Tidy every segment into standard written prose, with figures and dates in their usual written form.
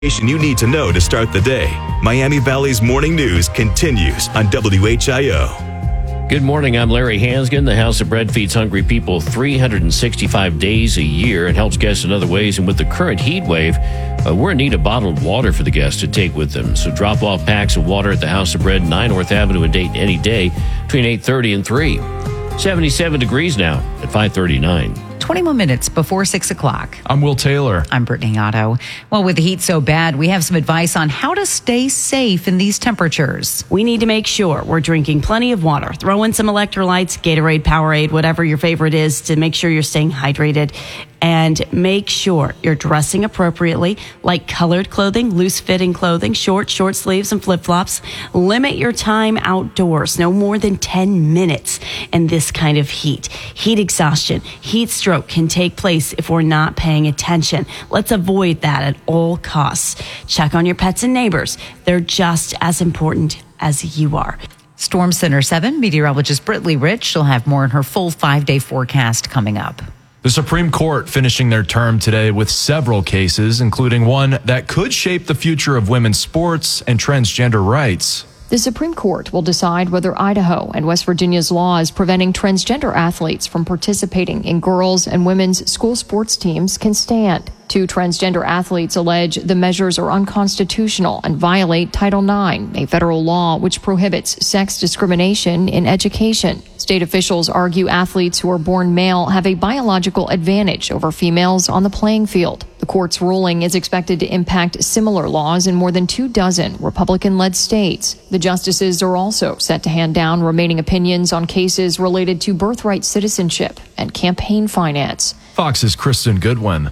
You need to know to start the day. Miami Valley's morning news continues on WHIO. Good morning. I'm Larry Hansgen. The House of Bread feeds hungry people 365 days a year and helps guests in other ways. And with the current heat wave, we're in need of bottled water for the guests to take with them. So drop off packs of water at the House of Bread, 9 North Avenue in Dayton any day between 8:30 and 3. 77 degrees now at 5:39. 21 minutes before 6 o'clock. I'm Will Taylor. I'm Brittany Otto. Well, with the heat so bad, we have some advice on how to stay safe in these temperatures. We need to make sure we're drinking plenty of water. Throw in some electrolytes, Gatorade, Powerade, whatever your favorite is to make sure you're staying hydrated. And make sure you're dressing appropriately, like colored clothing, loose-fitting clothing, short sleeves, and flip-flops. Limit your time outdoors, no more than 10 minutes in this kind of heat. Heat exhaustion, heat stroke can take place if we're not paying attention. Let's avoid that at all costs. Check on your pets and neighbors. They're just as important as you are. Storm Center 7 meteorologist Brittany Rich. She'll have more in her full 5-day forecast coming up. The Supreme Court finishing their term today with several cases, including one that could shape the future of women's sports and transgender rights. The Supreme Court will decide whether Idaho and West Virginia's laws preventing transgender athletes from participating in girls' and women's school sports teams can stand. 2 transgender athletes allege the measures are unconstitutional and violate Title IX, a federal law which prohibits sex discrimination in education. State officials argue athletes who are born male have a biological advantage over females on the playing field. The court's ruling is expected to impact similar laws in more than 24 Republican-led states. The justices are also set to hand down remaining opinions on cases related to birthright citizenship and campaign finance. Fox's Kristen Goodwin.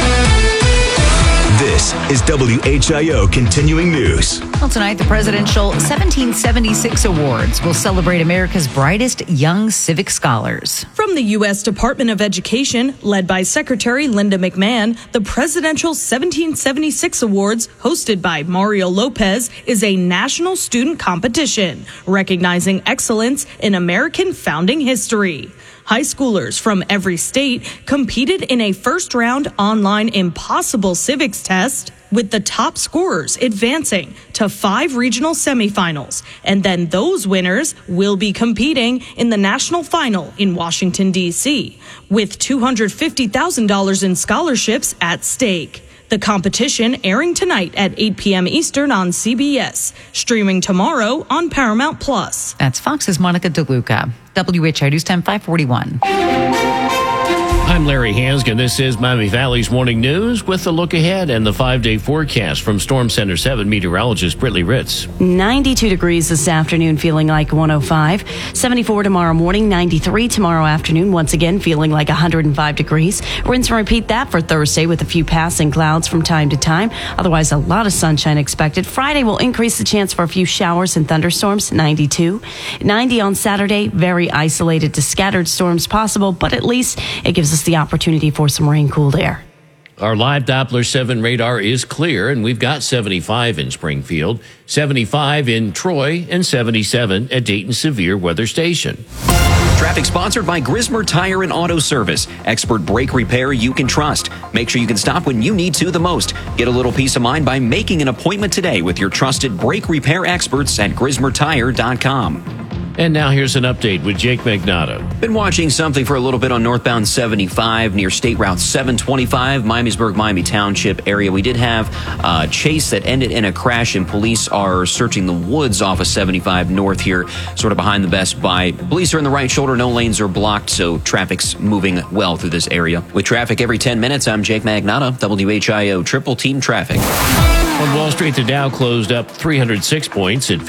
This is WHIO Continuing News. Well, tonight, the Presidential 1776 Awards will celebrate America's brightest young civic scholars. From the U.S. Department of Education, led by Secretary Linda McMahon, the Presidential 1776 Awards, hosted by Mario Lopez, is a national student competition recognizing excellence in American founding history. High schoolers from every state competed in a first-round online impossible civics test, with the top scorers advancing to 5 regional semifinals. And then those winners will be competing in the national final in Washington, D.C., with $250,000 in scholarships at stake. The competition airing tonight at 8 p.m. Eastern on CBS, streaming tomorrow on Paramount+. That's Fox's Monica DeLuca. WHIO News Time 541. I'm Larry Hansgen. This is Miami Valley's Morning News with a look ahead and the 5-day forecast from Storm Center 7 meteorologist Brittany Ritz. 92 degrees this afternoon, feeling like 105. 74 tomorrow morning, 93 tomorrow afternoon, once again feeling like 105 degrees. Rinse and repeat that for Thursday with a few passing clouds from time to time. Otherwise, a lot of sunshine expected. Friday will increase the chance for a few showers and thunderstorms, 92. 90 on Saturday, very isolated to scattered storms possible, but at least it gives us the opportunity for some rain-cooled air. Our live Doppler 7 radar is clear, and we've got 75 in Springfield, 75 in Troy, and 77 at Dayton Severe Weather Station. Traffic sponsored by Grismer Tire and Auto Service. Expert brake repair you can trust. Make sure you can stop when you need to the most. Get a little peace of mind by making an appointment today with your trusted brake repair experts at GrismerTire.com. And now here's an update with Jake Magnato. Been watching something for a little bit on northbound 75 near State Route 725, Miamisburg, Miami Township area. We did have a chase that ended in a crash, and police are searching the woods off of 75 north here, sort of behind the Best Buy. Police are in the right shoulder. No lanes are blocked, so traffic's moving well through this area. With traffic every 10 minutes, I'm Jake Magnato, WHIO Triple Team Traffic. On Wall Street, the Dow closed up 306 points at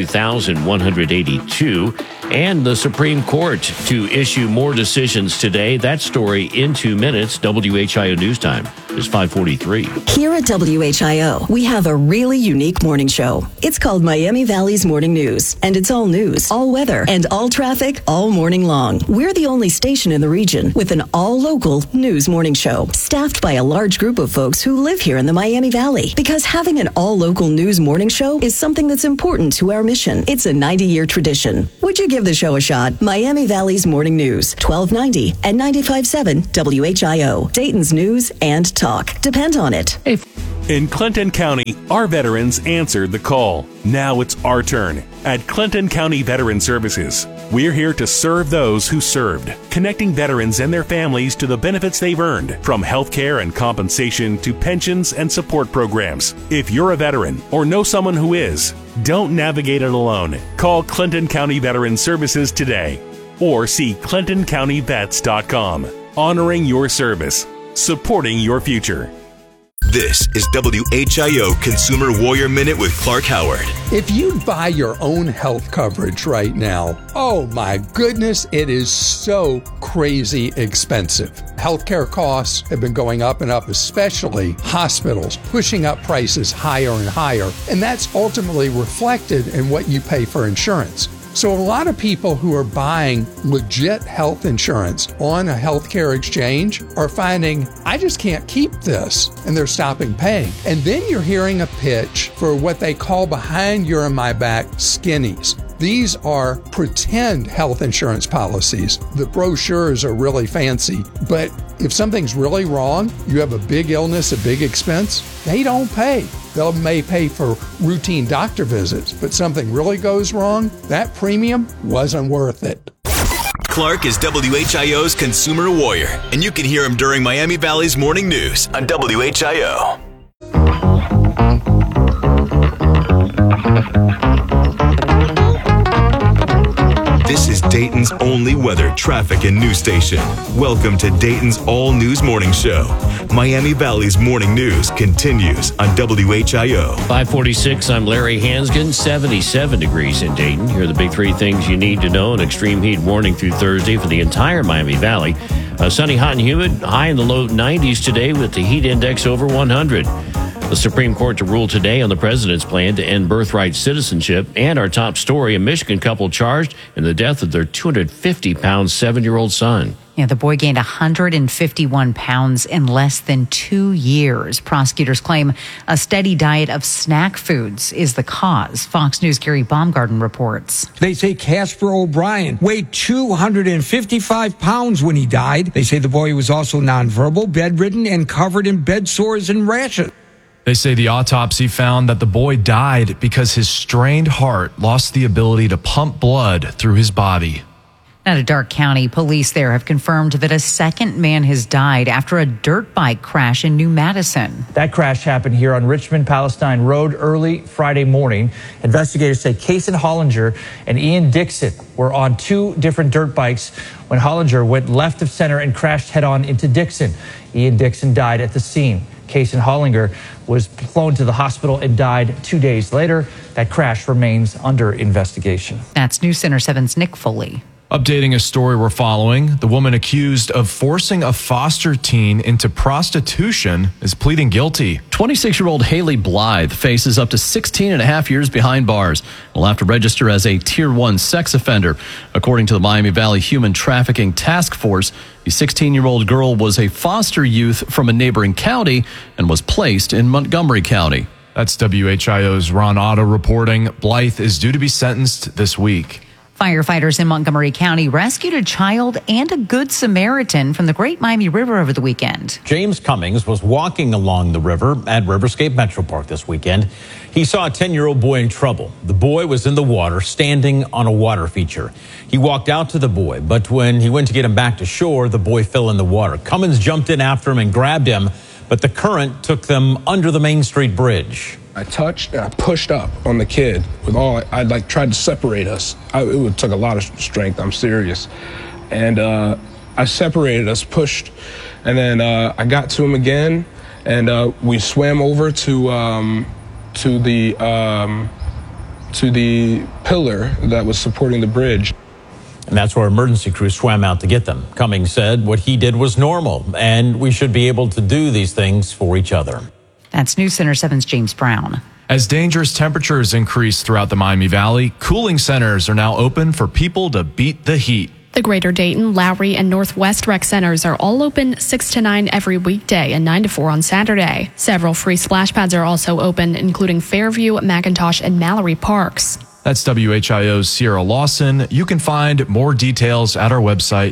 52,182. And the Supreme Court to issue more decisions today. That story in 2 minutes. WHIO News Time is 5:43. Here at WHIO, we have a really unique morning show. It's called Miami Valley's Morning News, and it's all news, all weather, and all traffic all morning long. We're the only station in the region with an all-local news morning show, staffed by a large group of folks who live here in the Miami Valley. Because having an all-local news morning show is something that's important to our mission. It's a 90-year tradition. Would you give the show a shot? Miami Valley's Morning News, 1290 and 95.7 WHIO. Dayton's news and talk. Depend on it. Hey, In Clinton County, our veterans answered the call. Now it's our turn. At Clinton County Veteran Services, we're here to serve those who served, connecting veterans and their families to the benefits they've earned, from health care and compensation to pensions and support programs. If you're a veteran or know someone who is, don't navigate it alone. Call Clinton County Veteran Services today or see ClintonCountyVets.com. Honoring your service, supporting your future. This is WHIO Consumer Warrior Minute with Clark Howard. If you buy your own health coverage right now, oh my goodness, it is so crazy expensive. Healthcare costs have been going up and up, especially hospitals, pushing up prices higher and higher. And that's ultimately reflected in what you pay for insurance. So a lot of people who are buying legit health insurance on a healthcare exchange are finding, I just can't keep this, and they're stopping paying. And then you're hearing a pitch for what they call behind your and my back skinnies. These are pretend health insurance policies. The brochures are really fancy, but if something's really wrong, you have a big illness, a big expense, they don't pay. They may pay for routine doctor visits, but something really goes wrong, that premium wasn't worth it. Clark is WHIO's Consumer Warrior, and you can hear him during Miami Valley's Morning News on WHIO. This is Dayton's only weather, traffic, and news station. Welcome to Dayton's all-news morning show. Miami Valley's Morning News continues on WHIO. 546, I'm Larry Hansgen, 77 degrees in Dayton. Here are the big three things you need to know. An extreme heat warning through Thursday for the entire Miami Valley. Sunny, hot, and humid, high in the low 90s today with the heat index over 100. The Supreme Court to rule today on the president's plan to end birthright citizenship. And our top story, a Michigan couple charged in the death of their 250-pound 7-year-old son. Yeah, the boy gained 151 pounds in less than 2 years. Prosecutors claim a steady diet of snack foods is the cause. Fox News' Gary Baumgarten reports. They say Casper O'Brien weighed 255 pounds when he died. They say the boy was also nonverbal, bedridden, and covered in bed sores and rashes. They say the autopsy found that the boy died because his strained heart lost the ability to pump blood through his body. Out of Darke County, police there have confirmed that a second man has died after a dirt bike crash in New Madison. That crash happened here on Richmond-Palestine Road early Friday morning. Investigators say Kaysen Hollinger and Ian Dixon were on two different dirt bikes when Hollinger went left of center and crashed head-on into Dixon. Ian Dixon died at the scene. Kaysen Hollinger was flown to the hospital and died 2 days later. That crash remains under investigation. That's News Center 7's Nick Foley. Updating a story we're following, the woman accused of forcing a foster teen into prostitution is pleading guilty. 26-year-old Haley Blythe faces up to 16 and a half years behind bars. Will have to register as a Tier 1 sex offender. According to the Miami Valley Human Trafficking Task Force, the 16-year-old girl was a foster youth from a neighboring county and was placed in Montgomery County. That's WHIO's Ron Otto reporting. Blythe is due to be sentenced this week. Firefighters in Montgomery County rescued a child and a Good Samaritan from the Great Miami River over the weekend. James Cummings was walking along the river at Riverscape Metro Park this weekend. He saw a 10-year-old boy in trouble. The boy was in the water, standing on a water feature. He walked out to the boy, but when he went to get him back to shore, the boy fell in the water. Cummings jumped in after him and grabbed him, but the current took them under the Main Street Bridge. I touched and I pushed up on the kid with all, I tried to separate us. It took a lot of strength, I'm serious. And I separated us, pushed, and then I got to him again, and we swam over to the pillar that was supporting the bridge. And that's where emergency crews swam out to get them. Cummings said what he did was normal, and we should be able to do these things for each other. That's News Center 7's James Brown. As dangerous temperatures increase throughout the Miami Valley, cooling centers are now open for people to beat the heat. The Greater Dayton, Lowry, and Northwest Rec Centers are all open 6 to 9 every weekday and 9 to 4 on Saturday. Several free splash pads are also open, including Fairview, McIntosh, and Mallory Parks. That's WHIO's Sierra Lawson. You can find more details at our website,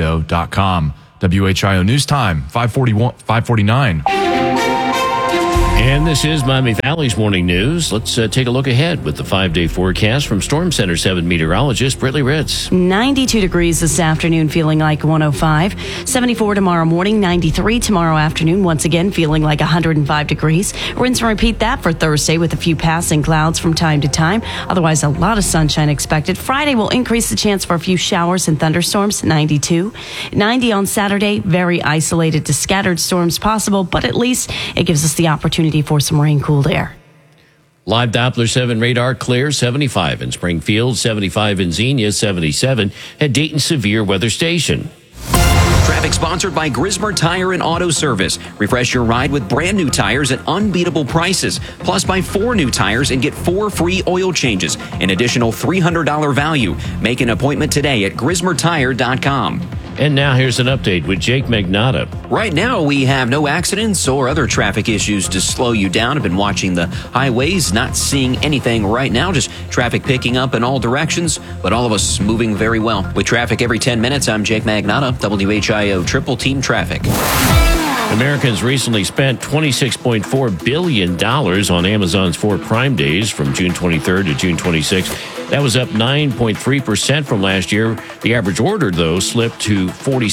WHIO.com. WHIO News Time, 549. And this is Miami Valley's Morning News. Let's take a look ahead with the 5-day forecast from Storm Center 7 meteorologist Brittany Ritz. 92 degrees this afternoon, feeling like 105. 74 tomorrow morning, 93 tomorrow afternoon, once again feeling like 105 degrees. Rinse and repeat that for Thursday with a few passing clouds from time to time. Otherwise, a lot of sunshine expected. Friday will increase the chance for a few showers and thunderstorms, 92. 90 on Saturday, very isolated to scattered storms possible, but at least it gives us the opportunity for some rain, cooled air. Live Doppler 7 radar clear, 75 in Springfield, 75 in Xenia, 77 at Dayton Severe Weather Station. Traffic sponsored by Grismer Tire and Auto Service. Refresh your ride with brand new tires at unbeatable prices. Plus, buy 4 new tires and get 4 free oil changes. An additional $300 value. Make an appointment today at GrismerTire.com. And now here's an update with Jake Magnotta. Right now, we have no accidents or other traffic issues to slow you down. I've been watching the highways, not seeing anything right now, just traffic picking up in all directions, but all of us moving very well. With traffic every 10 minutes, I'm Jake Magnotta, WHIO Triple Team Traffic. Americans recently spent $26.4 billion on Amazon's 4 Prime Days from June 23rd to June 26th. That was up 9.3% from last year. The average order, though, slipped to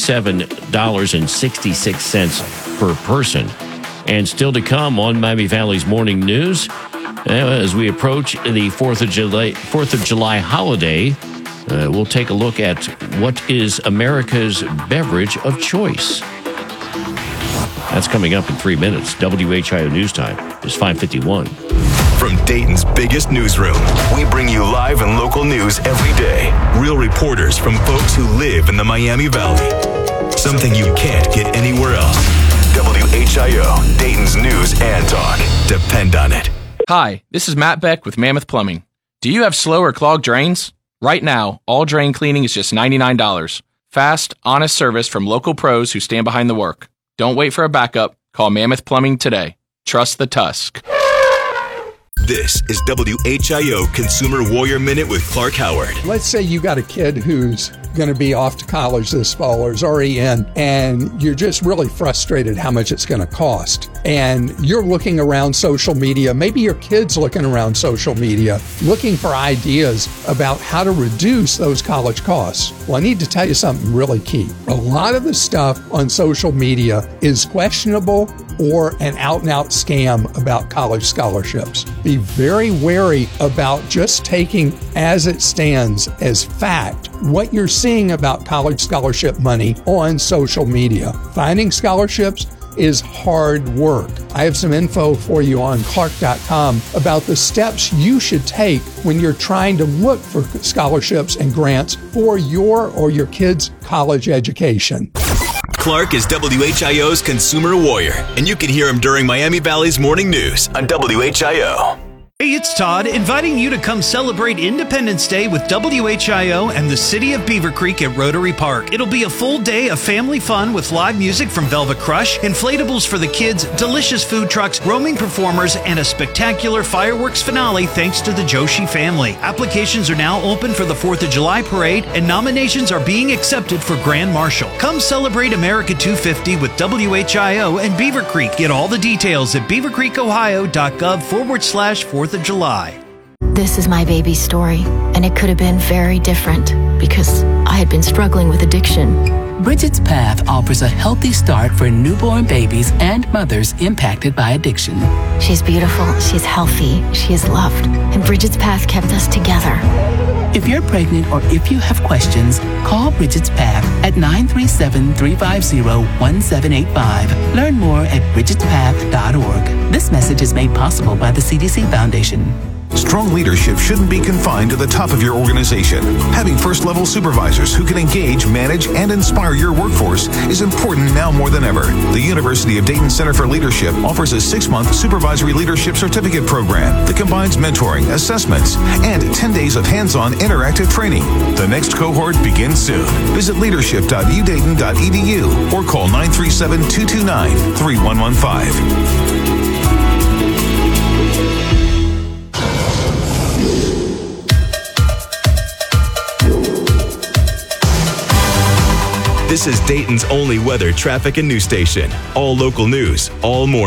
$47.66 per person. And still to come on Miami Valley's Morning News, as we approach the 4th of July holiday, we'll take a look at what is America's beverage of choice. That's coming up in 3 minutes. WHIO News Time is 5:51. From Dayton's biggest newsroom, we bring you live and local news every day. Real reporters from folks who live in the Miami Valley. Something you can't get anywhere else. WHIO, Dayton's news and talk. Depend on it. Hi, this is Matt Beck with Mammoth Plumbing. Do you have slow or clogged drains? Right now, all drain cleaning is just $99. Fast, honest service from local pros who stand behind the work. Don't wait for a backup. Call Mammoth Plumbing today. Trust the Tusk. This is WHIO Consumer Warrior Minute with Clark Howard. Let's say you got a kid who's going to be off to college this fall or is already in, and you're just really frustrated how much it's going to cost. And you're looking around social media, maybe your kid's looking around social media, looking for ideas about how to reduce those college costs. Well, I need to tell you something really key. A lot of the stuff on social media is questionable or an out-and-out scam about college scholarships. Be very wary about just taking as it stands as fact what you're seeing about college scholarship money on social media. Finding scholarships is hard work. I have some info for you on Clark.com about the steps you should take when you're trying to look for scholarships and grants for your or your kid's college education. Clark is WHIO's Consumer Warrior, and you can hear him during Miami Valley's Morning News on WHIO. Hey, it's Todd, inviting you to come celebrate Independence Day with WHIO and the City of Beaver Creek at Rotary Park. It'll be a full day of family fun with live music from Velvet Crush, inflatables for the kids, delicious food trucks, roaming performers, and a spectacular fireworks finale thanks to the Joshi family. Applications are now open for the 4th of July parade, and nominations are being accepted for Grand Marshal. Come celebrate America 250 with WHIO and Beaver Creek. Get all the details at beavercreekohio.gov/4th of July. This is my baby's story, and it could have been very different because I had been struggling with addiction. Bridget's Path offers a healthy start for newborn babies and mothers impacted by addiction. She's beautiful, she's healthy, she is loved, and Bridget's Path kept us together. If you're pregnant or if you have questions, call Bridget's Path at 937-350-1785. Learn more at bridgetspath.org. This message is made possible by the CDC Foundation. Strong leadership shouldn't be confined to the top of your organization. Having first-level supervisors who can engage, manage, and inspire your workforce is important now more than ever. The University of Dayton Center for Leadership offers a 6-month supervisory leadership certificate program that combines mentoring, assessments, and 10 days of hands-on interactive training. The next cohort begins soon. Visit leadership.udayton.edu or call 937-229-3115. This is Dayton's only weather, traffic, and news station. All local news, all morning.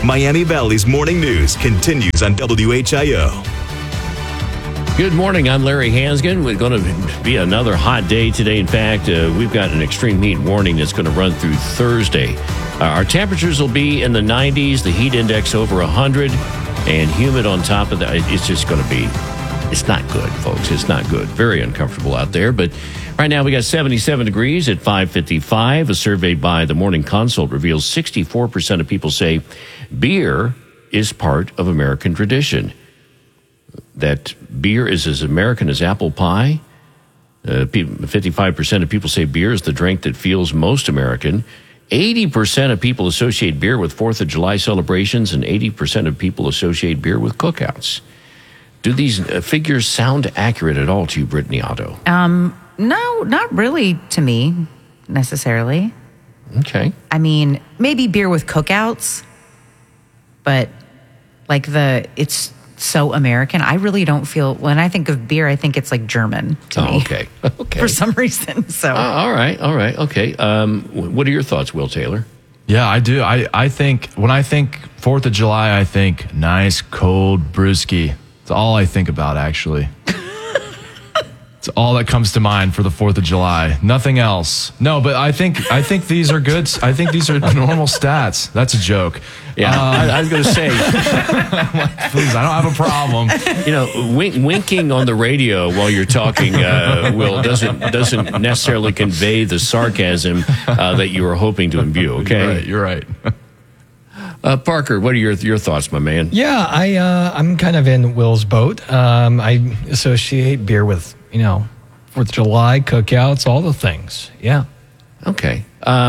Miami Valley's morning news continues on WHIO. Good morning. I'm Larry Hansgen. We're going to be another hot day today. In fact, we've got an extreme heat warning that's going to run through Thursday. Our temperatures will be in the 90s, the heat index over 100, and humid on top of that. It's just going to be, it's not good, folks. It's not good. Very uncomfortable out there. But right now we got 77 degrees at 5:55. A survey by the Morning Consult reveals 64% of people say beer is part of American tradition. That beer is as American as apple pie. 55% of people say beer is the drink that feels most American. 80% of people associate beer with 4th of July celebrations, and 80% of people associate beer with cookouts. Do these figures sound accurate at all to you, Brittany Otto? No, not really to me, necessarily. Okay. I mean, maybe beer with cookouts, but like it's so American. I really don't feel, when I think of beer, I think it's like German to me. Okay. For some reason. So. All right. Okay. What are your thoughts, Will Taylor? Yeah, I do. I think, when I think 4th of July, I think nice cold brewski. It's all I think about, actually. It's all that comes to mind for the 4th of July. Nothing else. No, but I think these are good. I think these are normal stats. That's a joke. Yeah, I was going to say. Please, I don't have a problem. You know, winking on the radio while you're talking, Will, doesn't necessarily convey the sarcasm that you were hoping to imbue. Okay, You're right. Parker, what are your thoughts, my man? Yeah, I'm kind of in Will's boat. I associate beer with 4th of July, cookouts, all the things. Yeah. Okay.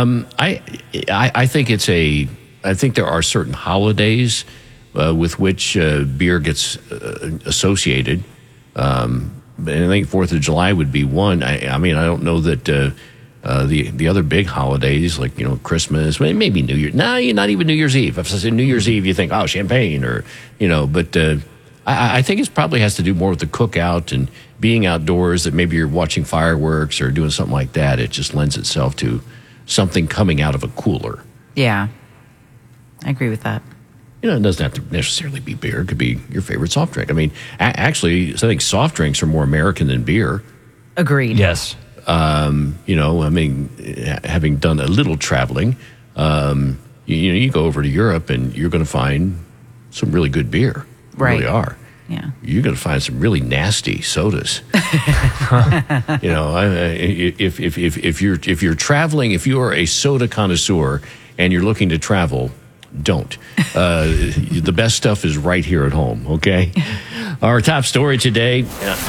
I think I think there are certain holidays with which beer gets associated. And I think 4th of July would be one. I mean, I don't know that the other big holidays like, Christmas, maybe New Year. No, not even New Year's Eve. If I say New Year's Eve, you think, oh, champagne or, but I think it probably has to do more with the cookout and being outdoors, that maybe you're watching fireworks or doing something like that. It just lends itself to something coming out of a cooler. Yeah, I agree with that. It doesn't have to necessarily be beer. It could be your favorite soft drink. I mean, actually, I think soft drinks are more American than beer. Agreed. Yes. Having done a little traveling, you go over to Europe and you're going to find some really good beer. Right. Really are. Yeah. You're going to find some really nasty sodas. If you're traveling, if you are a soda connoisseur and you're looking to travel, don't. The best stuff is right here at home. Okay. Our top story today.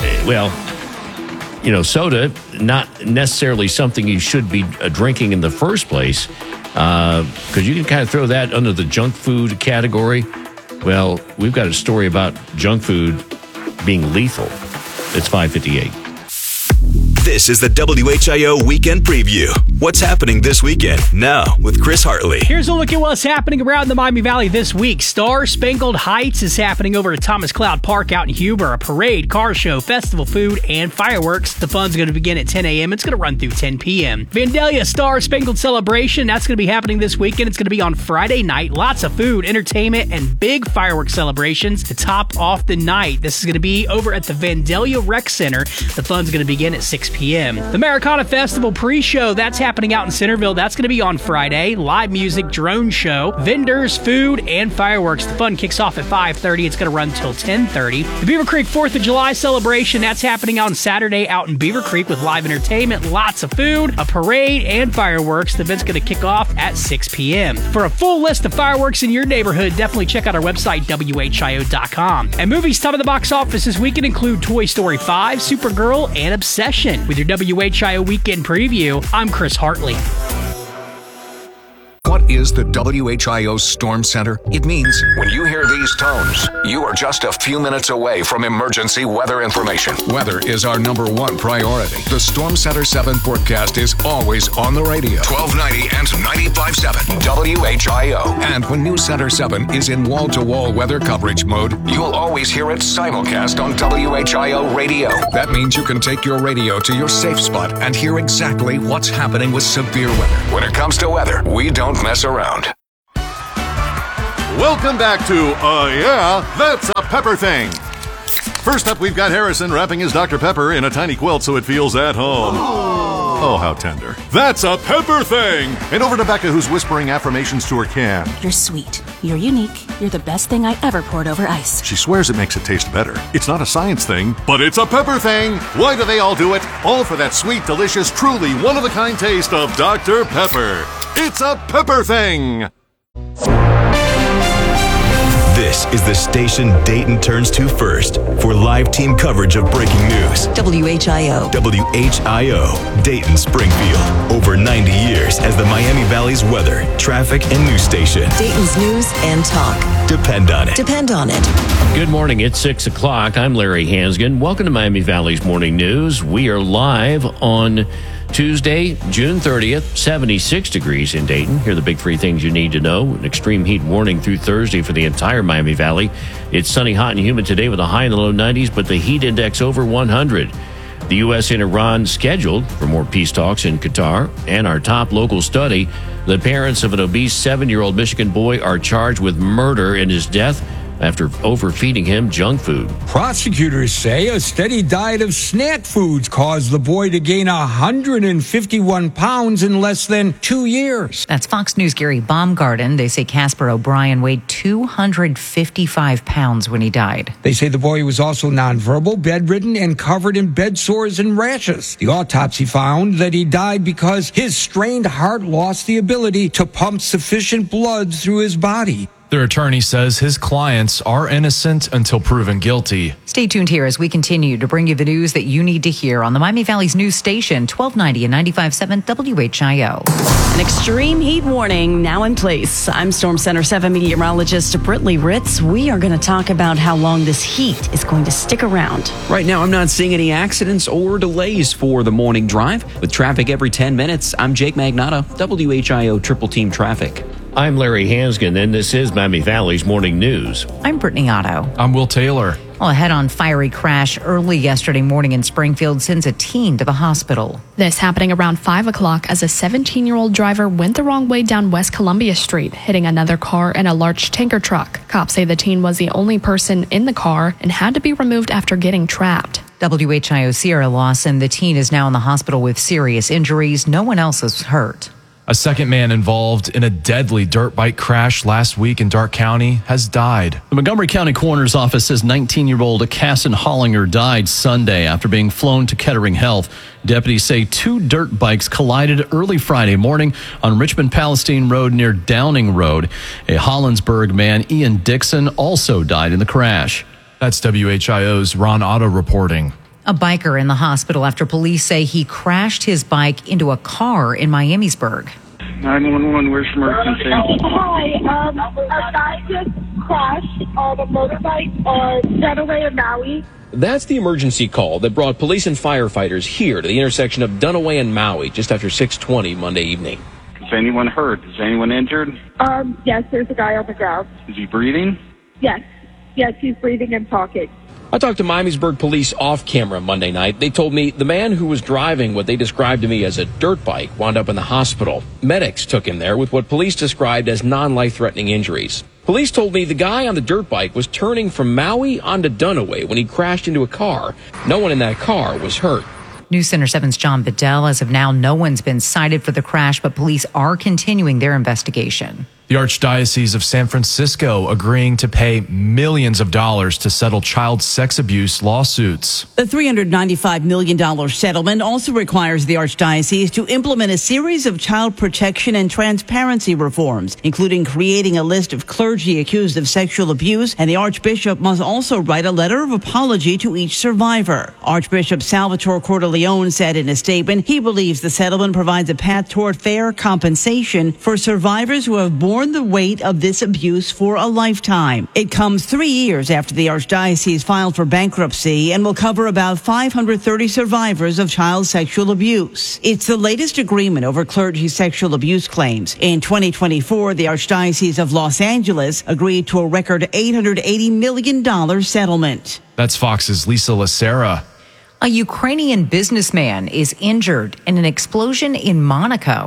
Soda, not necessarily something you should be drinking in the first place, because you can kind of throw that under the junk food category. Well, we've got a story about junk food being lethal. It's 5:58. This is the WHIO Weekend Preview. What's happening this weekend? Now, with Chris Hartley. Here's a look at what's happening around the Miami Valley this week. Star Spangled Heights is happening over at Thomas Cloud Park out in Huber. A parade, car show, festival food, and fireworks. The fun's going to begin at 10 a.m. It's going to run through 10 p.m. Vandalia Star Spangled Celebration, that's going to be happening this weekend. It's going to be on Friday night. Lots of food, entertainment, and big fireworks celebrations to top off the night. This is going to be over at the Vandalia Rec Center. The fun's going to begin at 6 p.m. The Americana Festival pre-show, that's happening out in Centerville. That's going to be on Friday. Live music, drone show, vendors, food, and fireworks. The fun kicks off at 5:30. It's going to run till 10:30. The Beaver Creek 4th of July celebration, that's happening on Saturday out in Beaver Creek with live entertainment, lots of food, a parade, and fireworks. The event's going to kick off at 6 p.m. For a full list of fireworks in your neighborhood, definitely check out our website, WHIO.com. And movies top of the box office this weekend include Toy Story 5, Supergirl, and Obsession. With your WHIO Weekend Preview, I'm Chris Hartley. What is the WHIO Storm Center? It means when you hear these tones, you are just a few minutes away from emergency weather information. Weather is our #1 priority. The Storm Center 7 forecast is always on the radio. 1290 and 95.7 WHIO. And when News Center 7 is in wall-to-wall weather coverage mode, you'll always hear it simulcast on WHIO radio. That means you can take your radio to your safe spot and hear exactly what's happening with severe weather. When it comes to weather, we don't mess around. Welcome back to, yeah, that's a pepper thing. First up, we've got Harrison wrapping his Dr. Pepper in a tiny quilt so it feels at home. Oh, how tender. That's a pepper thing. And over to Becca, who's whispering affirmations to her can. You're sweet. You're unique. You're the best thing I ever poured over ice. She swears it makes it taste better. It's not a science thing, but it's a pepper thing. Why do they all do it? All for that sweet, delicious, truly one-of-a-kind taste of Dr. Pepper. It's a pepper thing. This is the station Dayton turns to first for live team coverage of breaking news. WHIO. WHIO, Dayton, Springfield. Over 90 years as the Miami Valley's weather, traffic, and news station. Dayton's news and talk. Depend on it. Depend on it. Good morning. It's 6 o'clock. I'm Larry Hansgen. Welcome to Miami Valley's Morning News. We are live on Tuesday, June 30th, 76 degrees in Dayton. Here are the big three things you need to know. An extreme heat warning through Thursday for the entire Miami Valley. It's sunny, hot, and humid today with a high in the low 90s, but the heat index over 100. The U.S. and Iran scheduled for more peace talks in Qatar. And our top local study, the parents of an obese 7-year-old Michigan boy are charged with murder in his death after overfeeding him junk food. Prosecutors say a steady diet of snack foods caused the boy to gain 151 pounds in less than 2 years. That's Fox News' Gary Baumgarten. They say Casper O'Brien weighed 255 pounds when he died. They say the boy was also nonverbal, bedridden, and covered in bed sores and rashes. The autopsy found that he died because his strained heart lost the ability to pump sufficient blood through his body. Their attorney says his clients are innocent until proven guilty. Stay tuned here as we continue to bring you the news that you need to hear on the Miami Valley's news station, 1290 and 95.7 WHIO. An extreme heat warning now in place. I'm Storm Center 7 meteorologist Brittany Ritz. We are going to talk about how long this heat is going to stick around. Right now, I'm not seeing any accidents or delays for the morning drive. With traffic every 10 minutes, I'm Jake Magnotta, WHIO Triple Team Traffic. I'm Larry Hansgen, and this is Miami Valley's Morning News. I'm Brittany Otto. I'm Will Taylor. Well, a head-on fiery crash early yesterday morning in Springfield sends a teen to the hospital. This happening around 5 o'clock as a 17-year-old driver went the wrong way down West Columbia Street, hitting another car and a large tanker truck. Cops say the teen was the only person in the car and had to be removed after getting trapped. WHIO Sierra Lawson, the teen is now in the hospital with serious injuries. No one else is hurt. A second man involved in a deadly dirt bike crash last week in Darke County has died. The Montgomery County Coroner's Office says 19-year-old Casson Hollinger died Sunday after being flown to Kettering Health. Deputies say two dirt bikes collided early Friday morning on Richmond-Palestine Road near Downing Road. A Hollinsburg man, Ian Dixon, also died in the crash. That's WHIO's Ron Otto reporting. A biker in the hospital after police say he crashed his bike into a car in Miamisburg. 911, where's emergency? Hi, a guy just crashed on a motorbike on Dunaway and Maui. That's the emergency call that brought police and firefighters here to the intersection of Dunaway and Maui just after 6:20 Monday evening. Is anyone hurt? Is anyone injured? Yes, there's a guy on the ground. Is he breathing? Yes, he's breathing and talking. I talked to Miamisburg police off camera Monday night. They told me the man who was driving what they described to me as a dirt bike wound up in the hospital. Medics took him there with what police described as non-life-threatening injuries. Police told me the guy on the dirt bike was turning from Maui onto Dunaway when he crashed into a car. No one in that car was hurt. News Center 7's John Bedell. As of now, no one's been cited for the crash, but police are continuing their investigation. The Archdiocese of San Francisco agreeing to pay millions of dollars to settle child sex abuse lawsuits. The $395 million settlement also requires the Archdiocese to implement a series of child protection and transparency reforms, including creating a list of clergy accused of sexual abuse, and the Archbishop must also write a letter of apology to each survivor. Archbishop Salvatore Cordileone said in a statement he believes the settlement provides a path toward fair compensation for survivors who have borne the weight of this abuse for a lifetime. It comes 3 years after the Archdiocese filed for bankruptcy and will cover about 530 survivors of child sexual abuse. It's the latest agreement over clergy sexual abuse claims. In 2024, the Archdiocese of Los Angeles agreed to a record $880 million settlement. That's Fox's Lisa Lacera. A Ukrainian businessman is injured in an explosion in Monaco.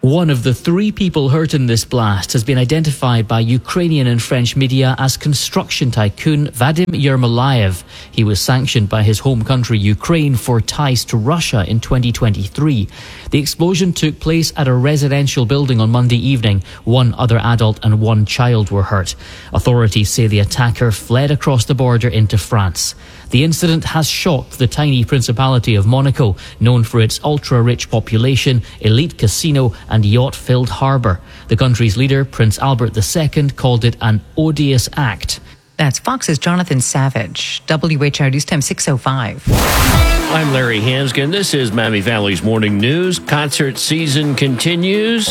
One of the 3 people hurt in this blast has been identified by Ukrainian and French media as construction tycoon Vadim Yermolayev. He was sanctioned by his home country Ukraine for ties to Russia in 2023. The explosion took place at a residential building on Monday evening. 1 other adult and 1 child were hurt. Authorities say the attacker fled across the border into France. The incident has shocked the tiny Principality of Monaco, known for its ultra-rich population, elite casino and yacht-filled harbour. The country's leader, Prince Albert II, called it an odious act. That's Fox's Jonathan Savage. WHIO News Time 6:05. I'm Larry Hansgen. This is Miami Valley's Morning News. Concert season continues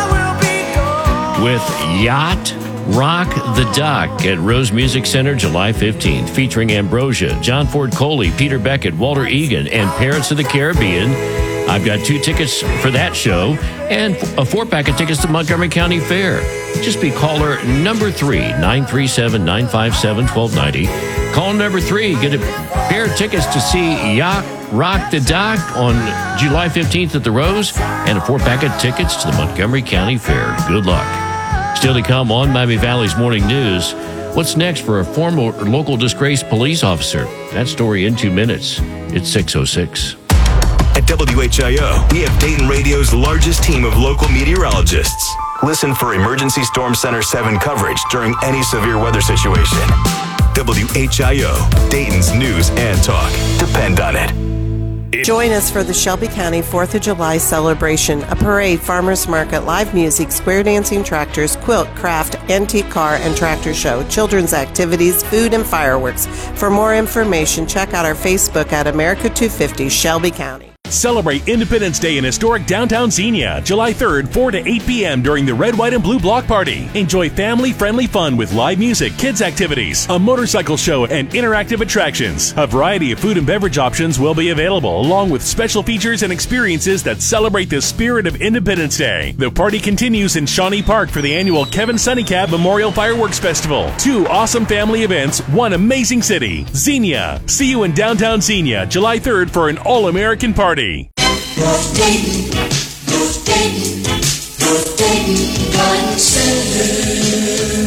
with Yacht Rock the Dock at Rose Music Center July 15th, featuring Ambrosia, John Ford Coley, Peter Beckett, Walter Egan, and Parents of the Caribbean. I've got 2 tickets for that show and a 4-pack of tickets to Montgomery County Fair. Just be caller number 3, 937-957-1290. Call number 3, get a pair of tickets to see Yacht Rock the Dock on July 15th at the Rose and a 4-pack of tickets to the Montgomery County Fair. Good luck. Still to come on Miami Valley's Morning News. What's next for a former local disgraced police officer? That story in 2 minutes. It's 6:06. At WHIO, we have Dayton Radio's largest team of local meteorologists. Listen for Emergency Storm Center 7 coverage during any severe weather situation. WHIO, Dayton's news and talk. Depend on it. Join us for the Shelby County 4th of July celebration, a parade, farmers market, live music, square dancing tractors, quilt, craft, antique car, and tractor show, children's activities, food, and fireworks. For more information, check out our Facebook at America 250 Shelby County. Celebrate Independence Day in historic downtown Xenia, July 3rd, 4 to 8 p.m. during the Red, White, and Blue Block Party. Enjoy family-friendly fun with live music, kids' activities, a motorcycle show, and interactive attractions. A variety of food and beverage options will be available, along with special features and experiences that celebrate the spirit of Independence Day. The party continues in Shawnee Park for the annual Kevin Sunnycab Memorial Fireworks Festival. 2 awesome family events, 1 amazing city. Xenia. See you in downtown Xenia, July 3rd for an all-American party. North Dayton, North Dayton, North Dayton Garden Center.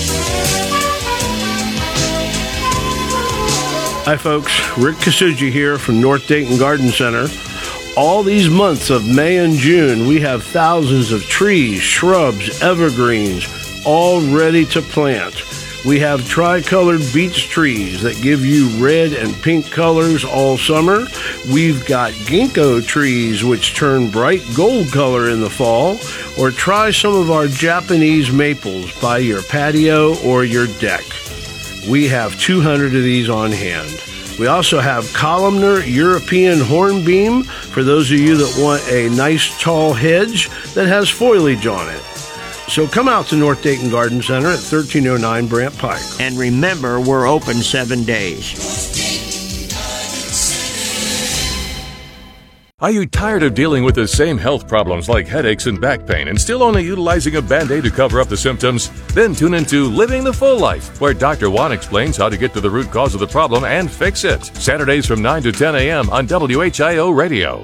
Hi folks, Rick Kasuji here from North Dayton Garden Center. All these months of May and June, we have thousands of trees, shrubs, evergreens, all ready to plant. We have tricolored beech trees that give you red and pink colors all summer. We've got ginkgo trees which turn bright gold color in the fall. Or try some of our Japanese maples by your patio or your deck. We have 200 of these on hand. We also have columnar European hornbeam for those of you that want a nice tall hedge that has foliage on it. So come out to North Dayton Garden Center at 1309 Brant Pike. And remember, we're open 7 days. Are you tired of dealing with the same health problems like headaches and back pain and still only utilizing a Band-Aid to cover up the symptoms? Then tune into Living the Full Life, where Dr. Juan explains how to get to the root cause of the problem and fix it. Saturdays from 9 to 10 a.m. on WHIO Radio.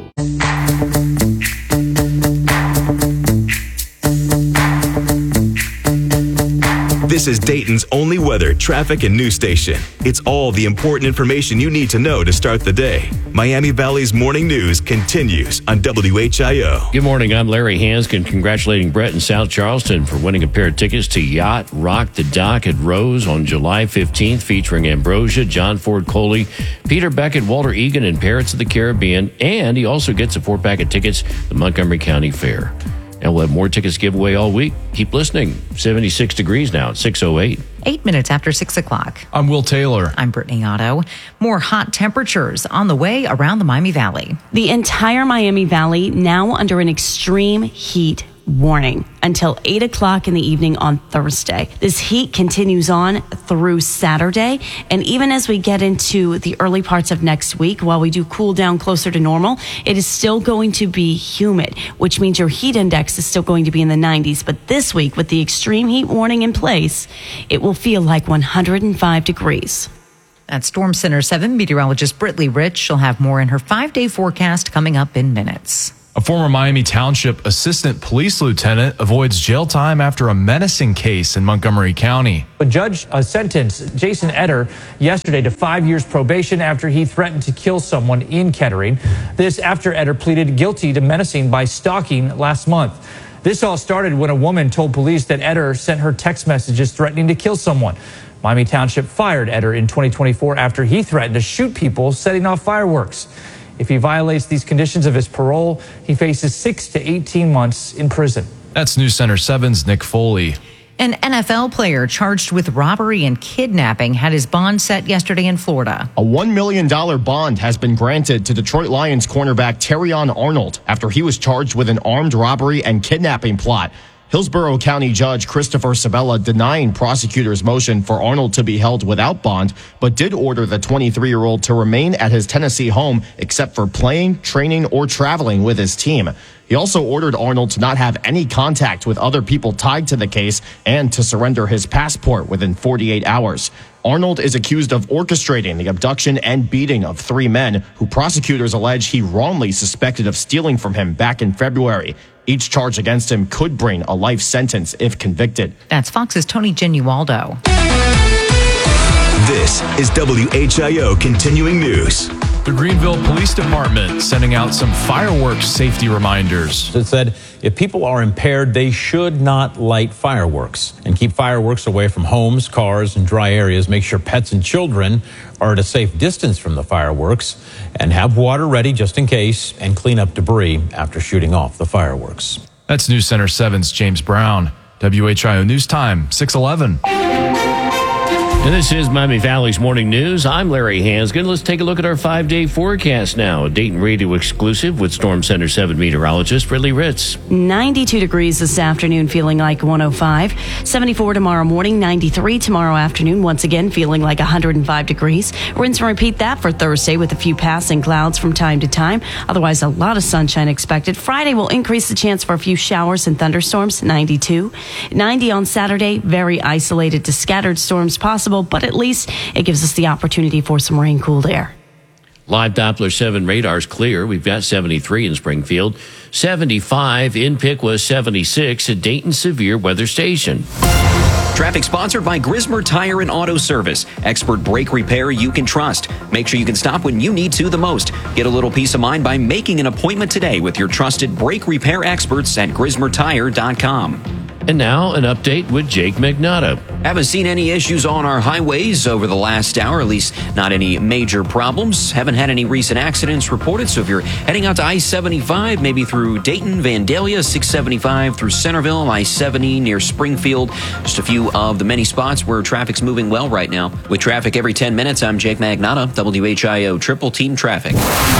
This is Dayton's only weather, traffic, and news station. It's all the important information you need to know to start the day. Miami Valley's Morning News continues on WHIO. Good morning. I'm Larry Hanskin, congratulating Brett in South Charleston for winning a pair of tickets to Yacht Rock the Dock at Rose on July 15th, featuring Ambrosia, John Ford Coley, Peter Beckett, Walter Egan, and Parents of the Caribbean. And he also gets a 4-pack of tickets to the Montgomery County Fair. And we'll have more tickets give away all week. Keep listening. 76 degrees now at 6:08. 8 minutes after 6 o'clock. I'm Will Taylor. I'm Brittany Otto. More hot temperatures on the way around the Miami Valley. The entire Miami Valley now under an extreme heat warning until 8 o'clock in the evening on Thursday. This heat continues on through Saturday, and even as we get into the early parts of next week, while we do cool down closer to normal, it is still going to be humid, which means your heat index is still going to be in the 90s. But this week, with the extreme heat warning in place, it will feel like 105 degrees. At Storm Center 7 meteorologist Brittany Rich. She'll have more in her 5-day forecast coming up in minutes. A former Miami Township assistant police lieutenant avoids jail time after a menacing case in Montgomery County. A judge sentenced Jason Etter yesterday to 5 years probation after he threatened to kill someone in Kettering. This after Etter pleaded guilty to menacing by stalking last month. This all started when a woman told police that Etter sent her text messages threatening to kill someone. Miami Township fired Etter in 2024 after he threatened to shoot people setting off fireworks. If he violates these conditions of his parole, he faces 6 to 18 months in prison. That's News Center 7's Nick Foley. An NFL player charged with robbery and kidnapping had his bond set yesterday in Florida. A $1 million bond has been granted to Detroit Lions cornerback Terrion Arnold after he was charged with an armed robbery and kidnapping plot. Hillsborough County Judge Christopher Sabella denying prosecutors' motion for Arnold to be held without bond, but did order the 23-year-old to remain at his Tennessee home except for playing, training, or traveling with his team. He also ordered Arnold to not have any contact with other people tied to the case and to surrender his passport within 48 hours. Arnold is accused of orchestrating the abduction and beating of 3 men who prosecutors allege he wrongly suspected of stealing from him back in February. Each charge against him could bring a life sentence if convicted. That's Fox's Tony Genualdo. This is WHIO Continuing News. The Greenville Police Department sending out some fireworks safety reminders. It said if people are impaired, they should not light fireworks and keep fireworks away from homes, cars, and dry areas. Make sure pets and children are at a safe distance from the fireworks and have water ready just in case and clean up debris after shooting off the fireworks. That's News Center 7's James Brown. WHIO News Time, 6:11. And this is Miami Valley's Morning News. I'm Larry Hansgen. Let's take a look at our 5-day forecast now. A Dayton Radio exclusive with Storm Center 7 meteorologist Ridley Ritz. 92 degrees this afternoon, feeling like 105. 74 tomorrow morning, 93 tomorrow afternoon, once again feeling like 105 degrees. Rinse and repeat that for Thursday with a few passing clouds from time to time. Otherwise, a lot of sunshine expected. Friday will increase the chance for a few showers and thunderstorms, 92. 90 on Saturday, very isolated to scattered storms possible, but at least it gives us the opportunity for some rain-cooled air. Live Doppler 7 radar's clear. We've got 73 in Springfield, 75 in Piqua, 76 at Dayton Severe Weather Station. Traffic sponsored by Grismer Tire and Auto Service. Expert brake repair you can trust. Make sure you can stop when you need to the most. Get a little peace of mind by making an appointment today with your trusted brake repair experts at GrismerTire.com. And now an update with Jake Magnotta. Haven't seen any issues on our highways over the last hour, at least not any major problems. Haven't had any recent accidents reported. So if you're heading out to I-75, maybe through Dayton, Vandalia, 675 through Centerville, I-70 near Springfield, just a few of the many spots where traffic's moving well right now. With traffic every 10 minutes, I'm Jake Magnotta, WHIO Triple Team Traffic.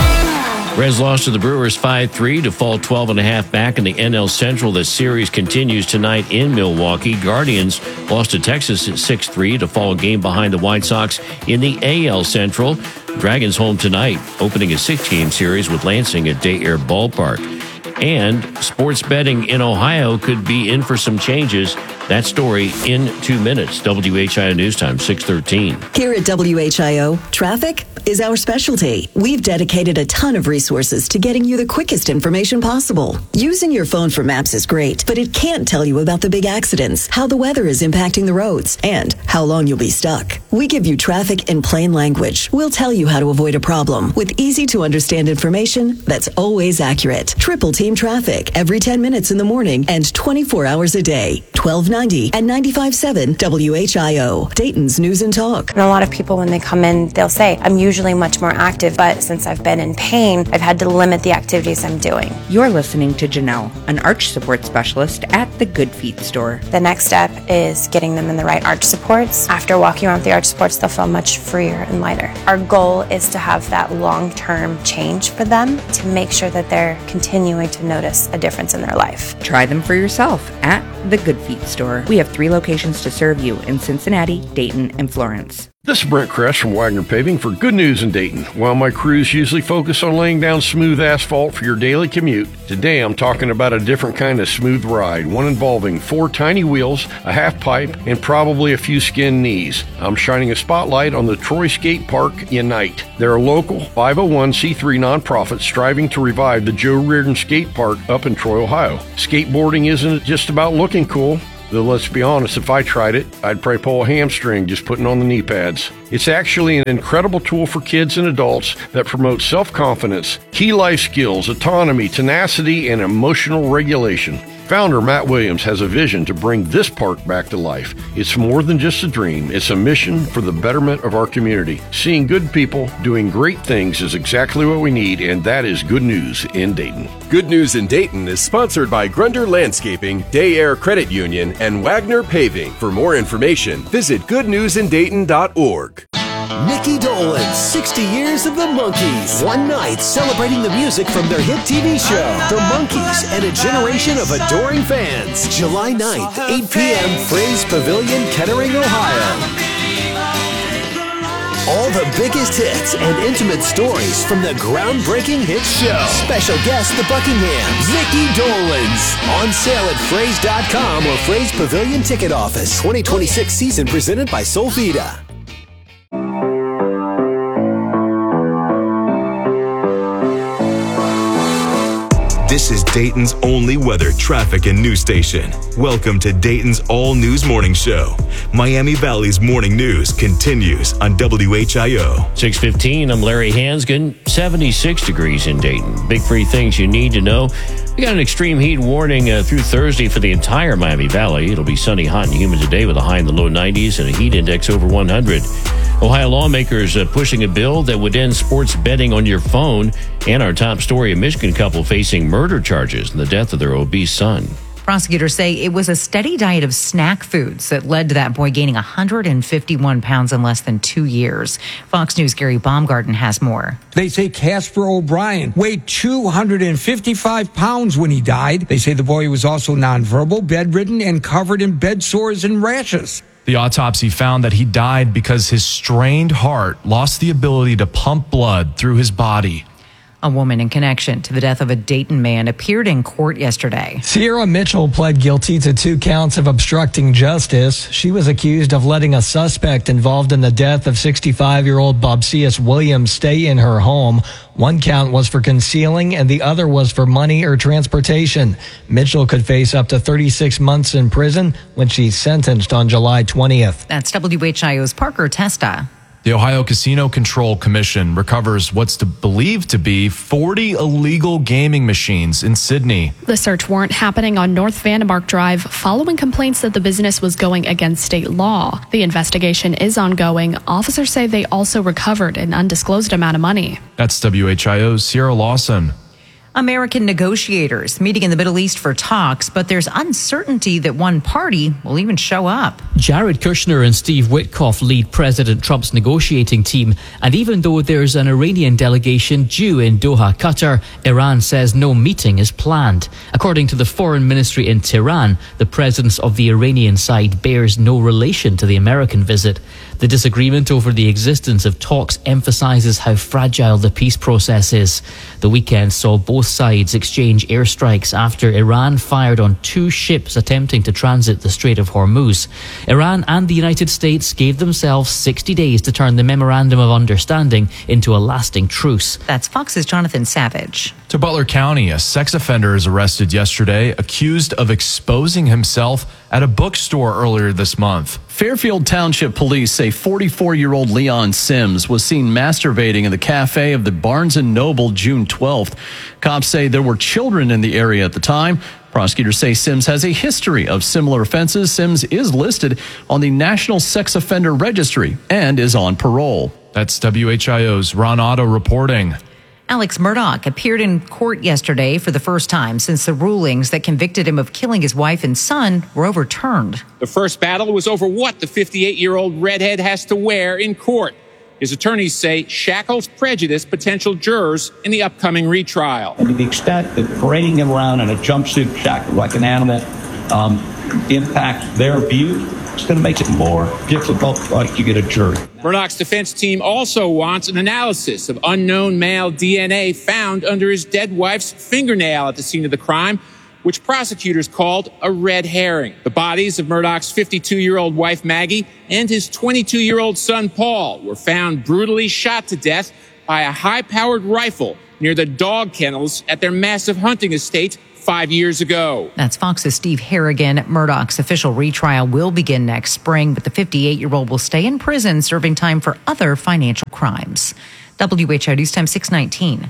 Reds lost to the Brewers 5-3 to fall 12.5 back in the NL Central. The series continues tonight in Milwaukee. Guardians lost to Texas at 6-3 to fall a game behind the White Sox in the AL Central. Dragons home tonight, opening a 6-game series with Lansing at Day Air Ballpark. And sports betting in Ohio could be in for some changes. That story in 2 minutes. WHIO News Time, 6:13. Here at WHIO, traffic is our specialty. We've dedicated a ton of resources to getting you the quickest information possible. Using your phone for maps is great, but it can't tell you about the big accidents, how the weather is impacting the roads, and how long you'll be stuck. We give you traffic in plain language. We'll tell you how to avoid a problem with easy-to-understand information that's always accurate. Triple Team Traffic, every 10 minutes in the morning and 24 hours a day. 1290 and 95.7 WHIO, Dayton's News and Talk. And a lot of people, when they come in, they'll say, I'm usually much more active, but since I've been in pain, I've had to limit the activities I'm doing. You're listening to Janelle, an arch support specialist at the Good Feet store. The next step is getting them in the right arch supports. After walking around with the arch supports, they'll feel much freer and lighter. Our goal is to have that long-term change for them to make sure that they're continuing to notice a difference in their life. Try them for yourself at the Good Feet store. We have 3 locations to serve you in Cincinnati, Dayton, and Florence. This is Brent Kress from Wagner Paving for Good News in Dayton. While my crews usually focus on laying down smooth asphalt for your daily commute, today I'm talking about a different kind of smooth ride, one involving 4 tiny wheels, a half pipe, and probably a few skinned knees. I'm shining a spotlight on the Troy Skate Park Unite. They're a local 501c3 nonprofit striving to revive the Joe Reardon Skate Park up in Troy, Ohio. Skateboarding isn't just about looking cool. Though let's be honest, if I tried it, I'd probably pull a hamstring just putting on the knee pads. It's actually an incredible tool for kids and adults that promotes self-confidence, key life skills, autonomy, tenacity, and emotional regulation. Founder Matt Williams has a vision to bring this park back to life. It's more than just a dream. It's a mission for the betterment of our community. Seeing good people doing great things is exactly what we need, and that is Good News in Dayton. Good News in Dayton is sponsored by Grunder Landscaping, Day Air Credit Union, and Wagner Paving. For more information, visit goodnewsindayton.org. Mickey Dolenz, 60 years of the Monkees. One night celebrating the music from their hit TV show, The Monkees, and a generation of adoring fans. July 9th, 8 p.m., Fraze Pavilion, Kettering, Ohio. All the biggest hits and intimate stories from the groundbreaking hit show. Special guest, the Buckinghams, Mickey Dolenz. On sale at Fraze.com or Fraze Pavilion Ticket Office. 2026 season presented by Solvita. This is Dayton's only weather, traffic, and news station. Welcome to Dayton's All News Morning Show. Miami Valley's morning news continues on WHIO. 6:15, I'm Larry Hansgen. 76 degrees in Dayton. Big 3 things you need to know. We got an extreme heat warning through Thursday for the entire Miami Valley. It'll be sunny, hot, and humid today with a high in the low 90s and a heat index over 100. Ohio lawmakers pushing a bill that would end sports betting on your phone. And our top story, a Michigan couple facing murder charges in the death of their obese son. Prosecutors say it was a steady diet of snack foods that led to that boy gaining 151 pounds in less than 2 years. Fox News' Gary Baumgarten has more. They say Casper O'Brien weighed 255 pounds when he died. They say the boy was also nonverbal, bedridden, and covered in bed sores and rashes. The autopsy found that he died because his strained heart lost the ability to pump blood through his body. A woman in connection to the death of a Dayton man appeared in court yesterday. Sierra Mitchell pled guilty to 2 counts of obstructing justice. She was accused of letting a suspect involved in the death of 65-year-old Bobcius Williams stay in her home. 1 count was for concealing and the other was for money or transportation. Mitchell could face up to 36 months in prison when she's sentenced on July 20th. That's WHIO's Parker Testa. The Ohio Casino Control Commission recovers what's believed to be 40 illegal gaming machines in Sydney. The search warrant happening on North Vandermark Drive following complaints that the business was going against state law. The investigation is ongoing. Officers say they also recovered an undisclosed amount of money. That's WHIO's Sierra Lawson. American negotiators meeting in the Middle East for talks, but there's uncertainty that one party will even show up. Jared Kushner and Steve Witkoff lead President Trump's negotiating team, and even though there's an Iranian delegation due in Doha, Qatar, Iran says no meeting is planned. According to the foreign ministry in Tehran, the presence of the Iranian side bears no relation to the American visit. The disagreement over the existence of talks emphasizes how fragile the peace process is. The weekend saw both sides exchange airstrikes after Iran fired on 2 ships attempting to transit the Strait of Hormuz. Iran and the United States gave themselves 60 days to turn the Memorandum of Understanding into a lasting truce. That's Fox's Jonathan Savage. To Butler County, a sex offender is arrested yesterday, accused of exposing himself at a bookstore earlier this month. Fairfield Township Police say 44-year-old Leon Sims was seen masturbating in the cafe of the Barnes & Noble June 12th. Cops say there were children in the area at the time. Prosecutors say Sims has a history of similar offenses. Sims is listed on the National Sex Offender Registry and is on parole. That's WHIO's Ron Otto reporting. Alex Murdaugh appeared in court yesterday for the first time since the rulings that convicted him of killing his wife and son were overturned. The first battle was over what the 58-year-old redhead has to wear in court. His attorneys say shackles prejudice potential jurors in the upcoming retrial. And to the extent that parading him around in a jumpsuit shackled like an animal impacts their view It's going to make it more difficult, like you get a jury. Murdoch's defense team also wants an analysis of unknown male DNA found under his dead wife's fingernail at the scene of the crime, which prosecutors called a red herring. The bodies of Murdoch's 52-year-old wife, Maggie, and his 22-year-old son, Paul, were found brutally shot to death by a high-powered rifle near the dog kennels at their massive hunting estate 5 years ago. That's Fox's Steve Harrigan. Murdoch's official retrial will begin next spring, but the 58-year-old will stay in prison serving time for other financial crimes. WHO News Time 619.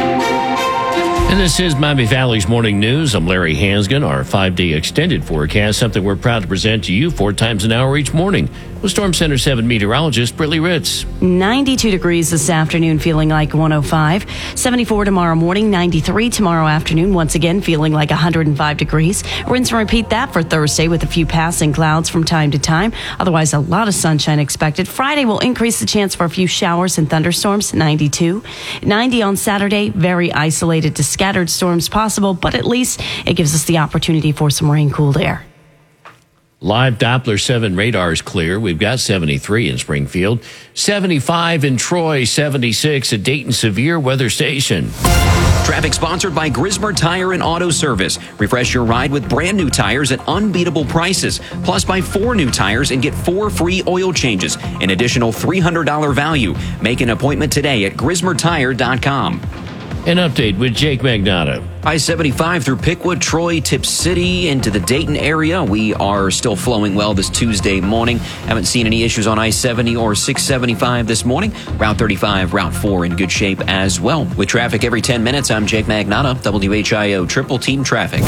And this is Miami Valley's Morning News. I'm Larry Hansgen. Our 5-day extended forecast, something we're proud to present to you 4 times an hour each morning. With Storm Center 7 meteorologist Brittany Ritz. 92 degrees this afternoon, feeling like 105. 74 tomorrow morning, 93 tomorrow afternoon, once again feeling like 105 degrees. Rinse and repeat that for Thursday with a few passing clouds from time to time. Otherwise, a lot of sunshine expected. Friday will increase the chance for a few showers and thunderstorms, 92. 90 on Saturday, very isolated to scattered storms possible, but at least it gives us the opportunity for some rain-cooled air. Live Doppler 7 radar is clear. We've got 73 in Springfield, 75 in Troy, 76 at Dayton Severe Weather Station. Traffic sponsored by Grismer Tire and Auto Service. Refresh your ride with brand new tires at unbeatable prices. Plus, buy 4 new tires and get 4 free oil changes. An additional $300 value. Make an appointment today at GrismerTire.com. An update with Jake Magnotta. I-75 through Pickwood, Troy, Tip City, into the Dayton area. We are still flowing well this Tuesday morning. Haven't seen any issues on I-70 or 675 this morning. Route 35, Route 4 in good shape as well. With traffic every 10 minutes, I'm Jake Magnotta, WHIO Triple Team Traffic.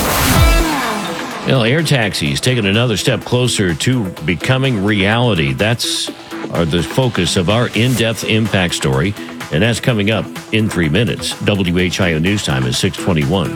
Well, air taxis taking another step closer to becoming reality. That's the focus of our in-depth impact story. And that's coming up in 3 minutes. WHIO News Time is 6:21.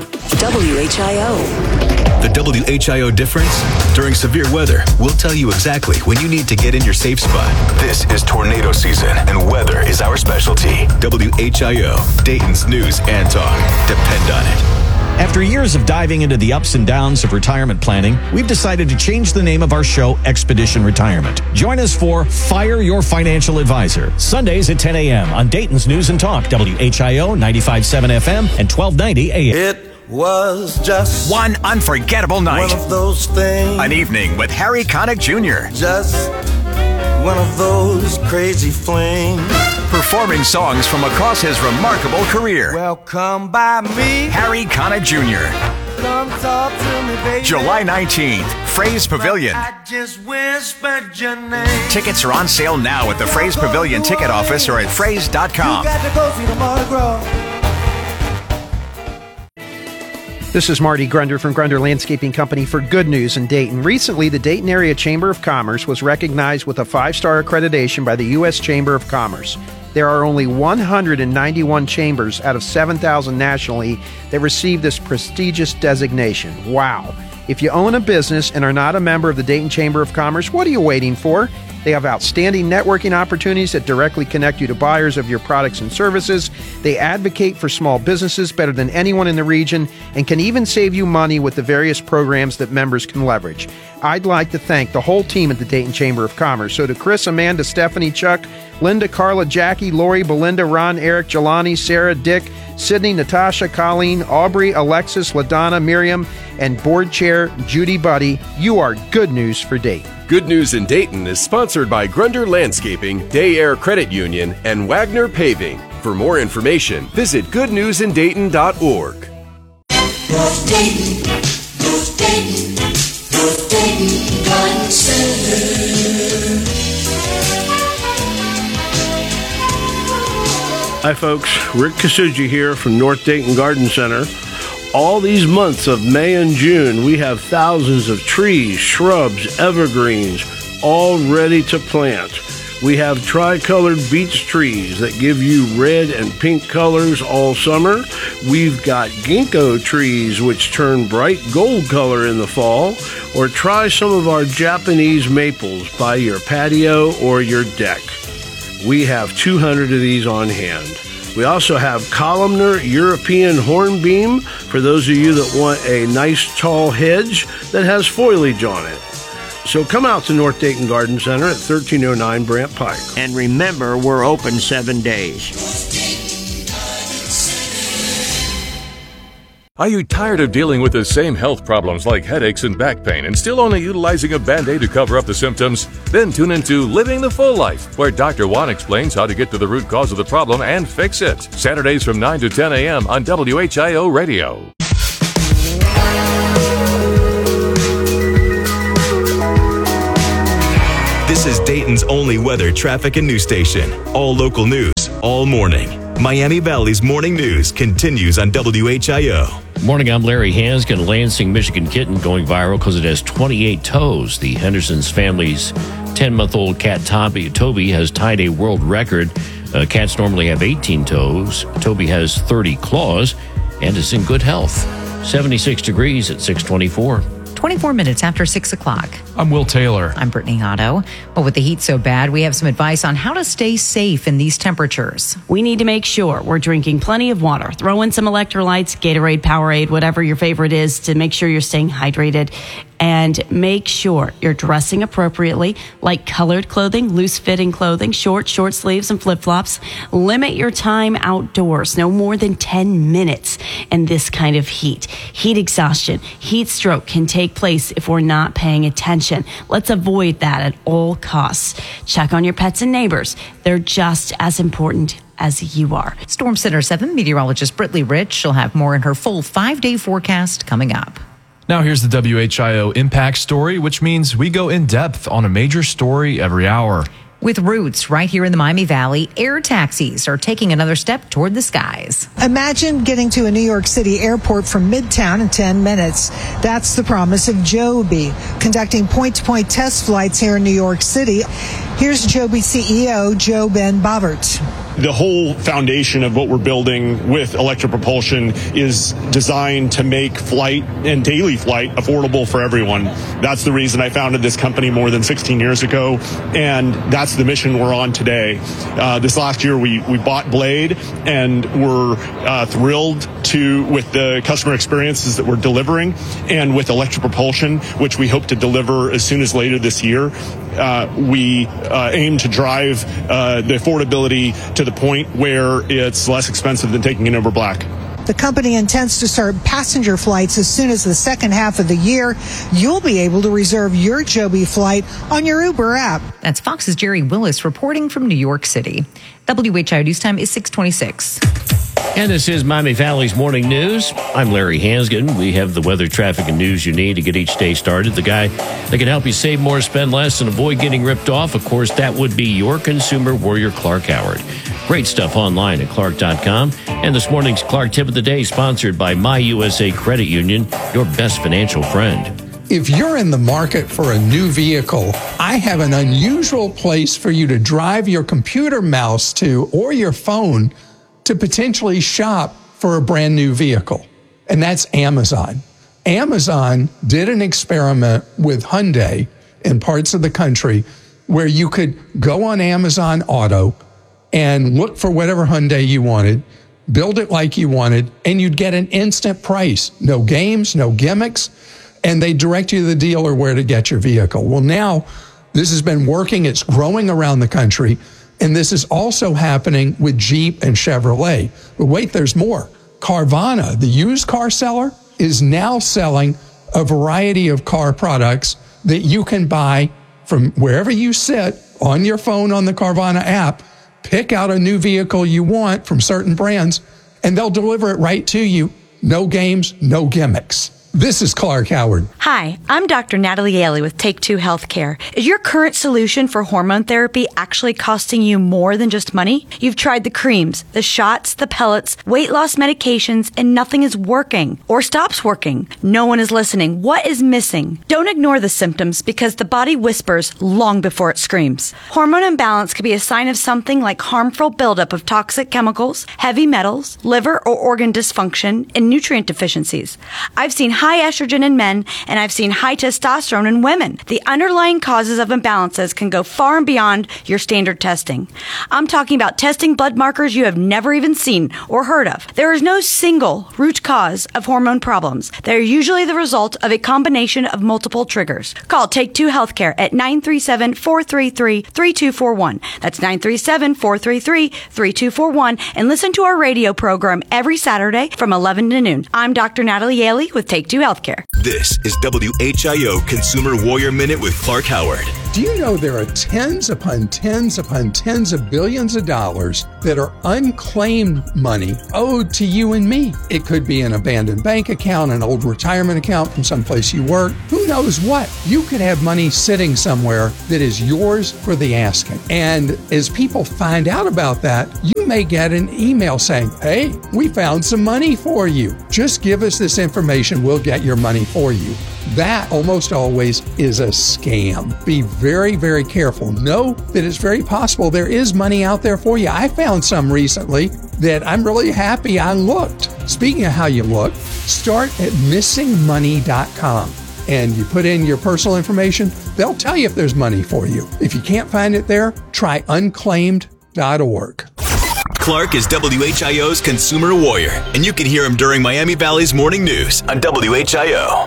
WHIO. The WHIO difference? During severe weather, we'll tell you exactly when you need to get in your safe spot. This is tornado season, and weather is our specialty. WHIO, Dayton's news and talk. Depend on it. After years of diving into the ups and downs of retirement planning, we've decided to change the name of our show, Expedition Retirement. Join us for Fire Your Financial Advisor, Sundays at 10 a.m. on Dayton's News and Talk, WHIO 95.7 FM and 1290 AM. It was just one unforgettable night. One of those things. An evening with Harry Connick Jr. Just one of those crazy flings. Performing songs from across his remarkable career. Well, come by me, Harry Connick Jr. Come talk to me, baby. July 19th, Fraze Pavilion. I just whispered your name. Tickets are on sale now at the Fraze Pavilion ticket office or at fraze.com. You got to go see the Mardi Gras. This is Marty Grunder from Grunder Landscaping Company for Good News in Dayton. Recently, the Dayton Area Chamber of Commerce was recognized with a 5-star accreditation by the U.S. Chamber of Commerce. There are only 191 chambers out of 7,000 nationally that receive this prestigious designation. Wow. If you own a business and are not a member of the Dayton Chamber of Commerce, what are you waiting for? They have outstanding networking opportunities that directly connect you to buyers of your products and services. They advocate for small businesses better than anyone in the region and can even save you money with the various programs that members can leverage. I'd like to thank the whole team at the Dayton Chamber of Commerce. So to Chris, Amanda, Stephanie, Chuck, Linda, Carla, Jackie, Lori, Belinda, Ron, Eric, Jelani, Sarah, Dick, Sydney, Natasha, Colleen, Aubrey, Alexis, LaDonna, Miriam, and Board Chair Judy Buddy, you are good news for Dayton. Good News in Dayton is sponsored by Grunder Landscaping, Day Air Credit Union, and Wagner Paving. For more information, visit goodnewsindayton.org. North Dayton, North Dayton, North Dayton Garden Center. Hi folks, Rick Kasuji here from North Dayton Garden Center. All these months of May and June, we have thousands of trees, shrubs, evergreens, all ready to plant. We have tri-colored beech trees that give you red and pink colors all summer. We've got ginkgo trees which turn bright gold color in the fall. Or try some of our Japanese maples by your patio or your deck. We have 200 of these on hand. We also have columnar European hornbeam for those of you that want a nice tall hedge that has foliage on it. So come out to North Dayton Garden Center at 1309 Brant Pike. And remember, we're open 7 days. Are you tired of dealing with the same health problems like headaches and back pain and still only utilizing a Band-Aid to cover up the symptoms? Then tune into Living the Full Life, where Dr. Juan explains how to get to the root cause of the problem and fix it. Saturdays from 9 to 10 a.m. on WHIO Radio. This is Dayton's only weather, traffic, and news station. All local news, all morning. Miami Valley's morning news continues on WHIO. Morning, I'm Larry Hanskin. Lansing, Michigan kitten going viral because it has 28 toes. The Henderson's family's 10-month-old cat Toby has tied a world record. Cats normally have 18 toes. Toby has 30 claws and is in good health. 76 degrees at 624. 24 minutes after 6 o'clock. I'm Will Taylor. I'm Brittany Otto. Well, with the heat so bad, we have some advice on how to stay safe in these temperatures. We need to make sure we're drinking plenty of water. Throw in some electrolytes, Gatorade, Powerade, whatever your favorite is to make sure you're staying hydrated. And make sure you're dressing appropriately, like colored clothing, loose-fitting clothing, short sleeves, and flip-flops. Limit your time outdoors, no more than 10 minutes in this kind of heat. Heat exhaustion, heat stroke can take place if we're not paying attention. Let's avoid that at all costs. Check on your pets and neighbors. They're just as important as you are. Storm Center 7 meteorologist Brittany Rich. She'll have more in her full 5-day forecast coming up. Now here's the WHIO Impact Story, which means we go in depth on a major story every hour. With roots right here in the Miami Valley, air taxis are taking another step toward the skies. Imagine getting to a New York City airport from Midtown in 10 minutes. That's the promise of Joby, conducting point-to-point test flights here in New York City. Here's Joby CEO Joe Ben Bovert. The whole foundation of what we're building with electric propulsion is designed to make flight and daily flight affordable for everyone. That's the reason I founded this company more than 16 years ago, and that's the mission we're on today. This last year, we bought Blade, and we're thrilled with the customer experiences that we're delivering, and with electric propulsion, which we hope to deliver as soon as later this year. We aim to drive the affordability to the point where it's less expensive than taking an Uber Black. The company intends to start passenger flights as soon as the second half of the year. You'll be able to reserve your Joby flight on your Uber app. That's Fox's Jerry Willis reporting from New York City. WHIO News Time is 6:26. And this is Miami Valley's Morning News. I'm Larry Hanskin. We have the weather, traffic, and news you need to get each day started. The guy that can help you save more, spend less, and avoid getting ripped off, of course, that would be your consumer warrior, Clark Howard. Great stuff online at Clark.com. And this morning's Clark Tip of the Day, sponsored by My USA Credit Union, your best financial friend. If you're in the market for a new vehicle, I have an unusual place for you to drive your computer mouse to or your phone to potentially shop for a brand new vehicle. And that's Amazon. Amazon did an experiment with Hyundai in parts of the country where you could go on Amazon Auto and look for whatever Hyundai you wanted, build it like you wanted, and you'd get an instant price. No games, no gimmicks, and they direct you to the dealer where to get your vehicle. Well, now this has been working. It's growing around the country. And this is also happening with Jeep and Chevrolet. But wait, there's more. Carvana, the used car seller, is now selling a variety of car products that you can buy from wherever you sit on your phone on the Carvana app. Pick out a new vehicle you want from certain brands, and they'll deliver it right to you. No games, no gimmicks. This is Clark Howard. Hi, I'm Dr. Natalie Ailey with Take Two Healthcare. Is your current solution for hormone therapy actually costing you more than just money? You've tried the creams, the shots, the pellets, weight loss medications, and nothing is working or stops working. No one is listening. What is missing? Don't ignore the symptoms because the body whispers long before it screams. Hormone imbalance could be a sign of something like harmful buildup of toxic chemicals, heavy metals, liver or organ dysfunction, and nutrient deficiencies. I've seen high estrogen in men, and I've seen high testosterone in women. The underlying causes of imbalances can go far and beyond your standard testing. I'm talking about testing blood markers you have never even seen or heard of. There is no single root cause of hormone problems. They're usually the result of a combination of multiple triggers. Call Take Two Healthcare at 937-433-3241. That's 937-433-3241, and listen to our radio program every Saturday from 11 to noon. I'm Dr. Natalie Yaley with Take Two Healthcare. This is WHIO Consumer Warrior Minute with Clark Howard. Do you know there are tens upon tens upon tens of billions of dollars that are unclaimed money owed to you and me? It could be an abandoned bank account, an old retirement account from someplace you work. Who knows what? You could have money sitting somewhere that is yours for the asking. And as people find out about that, you may get an email saying, hey, we found some money for you. Just give us this information, we'll get your money for you. That almost always is a scam. Be very, very careful. Know that it's very possible there is money out there for you. I found some recently that I'm really happy I looked. Speaking of how you look, start at missingmoney.com. And you put in your personal information, they'll tell you if there's money for you. If you can't find it there, try unclaimed.org. Clark is WHIO's Consumer Warrior, and you can hear him during Miami Valley's morning news on WHIO.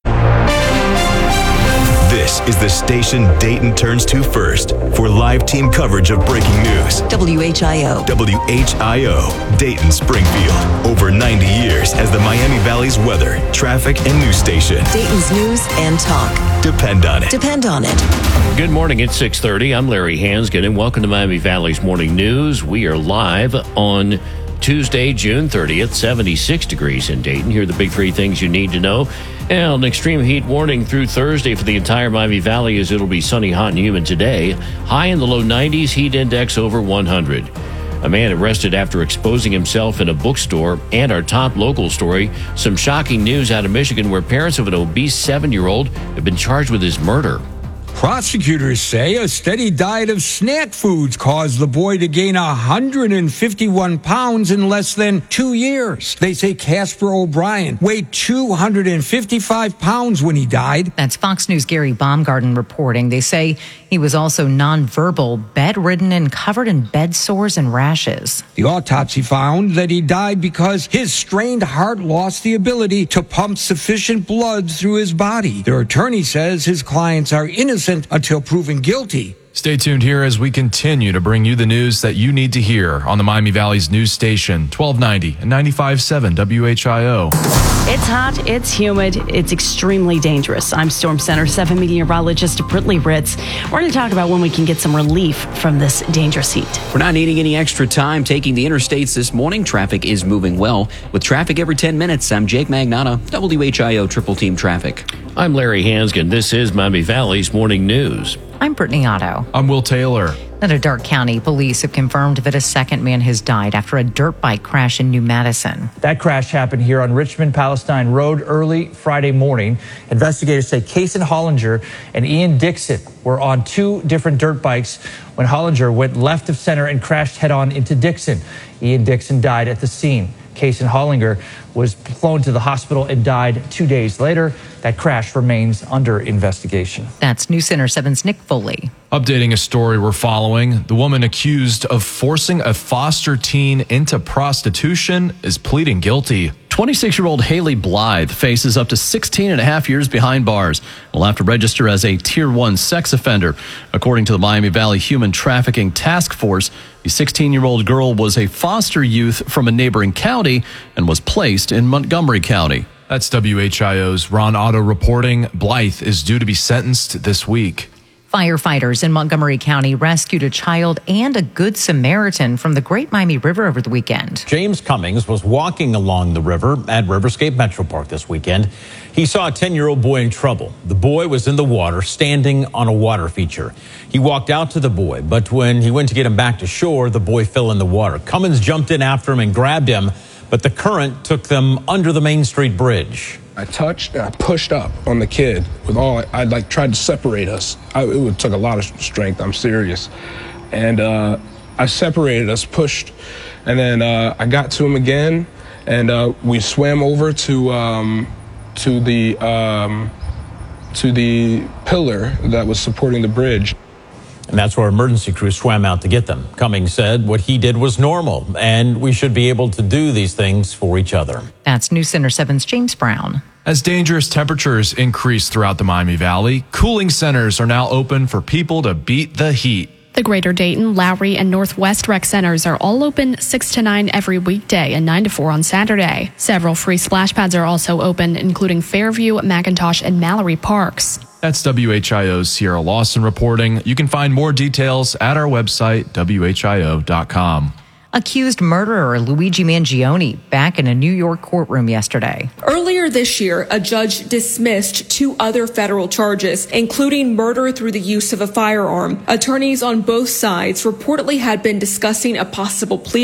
This is the station Dayton turns to first for live team coverage of breaking news. WHIO. WHIO, Dayton, Springfield. Over 90 years as the Miami Valley's weather, traffic, and news station. Dayton's news and talk. Depend on it. Depend on it. Good morning. It's 6:30. I'm Larry Hansgen, and welcome to Miami Valley's Morning News. We are live on Tuesday, June 30th, 76 degrees in Dayton. Here are the big three things you need to know. And an extreme heat warning through Thursday for the entire Miami Valley as it'll be sunny, hot, and humid today. High in the low 90s, heat index over 100. A man arrested after exposing himself in a bookstore. And our top local story, some shocking news out of Michigan where parents of an obese 7-year-old have been charged with his murder. Prosecutors say a steady diet of snack foods caused the boy to gain 151 pounds in less than 2 years. They say Casper O'Brien weighed 255 pounds when he died. That's Fox News' Gary Baumgarten reporting. They say he was also nonverbal, bedridden, and covered in bed sores and rashes. The autopsy found that he died because his strained heart lost the ability to pump sufficient blood through his body. Their attorney says his clients are innocent until proven guilty. Stay tuned here as we continue to bring you the news that you need to hear on the Miami Valley's news station, 1290 and 95.7 WHIO. It's hot, it's humid, it's extremely dangerous. I'm Storm Center 7 meteorologist Brittany Ritz. We're going to talk about when we can get some relief from this dangerous heat. We're not needing any extra time taking the interstates this morning. Traffic is moving well. With traffic every 10 minutes, I'm Jake Magnotta, WHIO Triple Team Traffic. I'm Larry Hansgen. This is Miami Valley's Morning News. I'm Brittany Otto. I'm Will Taylor. Out of Dark County, police have confirmed that a second man has died after a dirt bike crash in New Madison. That crash happened here on Richmond-Palestine Road early Friday morning. Investigators say Kaysen Hollinger and Ian Dixon were on two different dirt bikes when Hollinger went left of center and crashed head-on into Dixon. Ian Dixon died at the scene. Kaysen Hollinger was flown to the hospital and died 2 days later. That crash remains under investigation. That's News Center 7's Nick Foley. Updating a story we're following, the woman accused of forcing a foster teen into prostitution is pleading guilty. 26-year-old Haley Blythe faces up to 16 and a half years behind bars. Will have to register as a Tier 1 sex offender. According to the Miami Valley Human Trafficking Task Force, the 16-year-old girl was a foster youth from a neighboring county and was placed in Montgomery County. That's WHIO's Ron Otto reporting. Blythe is due to be sentenced this week. Firefighters in Montgomery County rescued a child and a Good Samaritan from the Great Miami River over the weekend. James Cummings was walking along the river at Riverscape Metro Park this weekend. He saw a 10-year-old boy in trouble. The boy was in the water, standing on a water feature. He walked out to the boy, but when he went to get him back to shore, the boy fell in the water. Cummings jumped in after him and grabbed him, but the current took them under the Main Street Bridge. I touched and I pushed up on the kid with all, I tried to separate us. It took a lot of strength, I'm serious. And I separated us, pushed, and then I got to him again, and we swam over to to the pillar that was supporting the bridge. And that's where emergency crews swam out to get them. Cummings said what he did was normal, and we should be able to do these things for each other. That's News Center 7's James Brown. As dangerous temperatures increase throughout the Miami Valley, cooling centers are now open for people to beat the heat. The Greater Dayton, Lowry, and Northwest Rec Centers are all open 6 to 9 every weekday and 9 to 4 on Saturday. Several free splash pads are also open, including Fairview, McIntosh, and Mallory Parks. That's WHIO's Sierra Lawson reporting. You can find more details at our website, WHIO.com. Accused murderer Luigi Mangione back in a New York courtroom yesterday. Earlier this year, a judge dismissed 2 other federal charges, including murder through the use of a firearm. Attorneys on both sides reportedly had been discussing a possible plea